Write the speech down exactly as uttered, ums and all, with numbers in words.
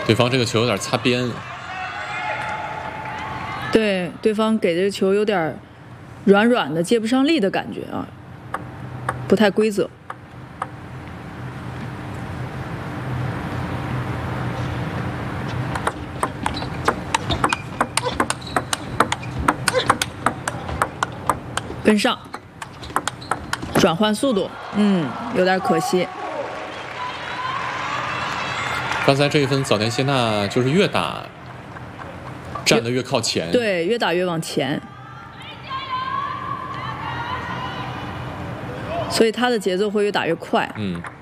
对方这个球有点擦边。 对，对方给这个球有点软软的，接不上力的感觉啊，不太规则。跟上，转换速度，嗯，有点可惜。 刚才这一分，早田希娜就是越打站得越靠前， 对，越打越往前，所以他的节奏会越打越快。 嗯。